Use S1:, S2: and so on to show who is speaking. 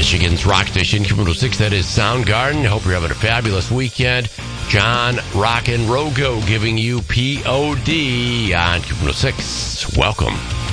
S1: Michigan's Rock Station, Q106. That is Soundgarden. Hope you're having a fabulous weekend. John Rockin' Rogo giving you POD on Q106. Welcome.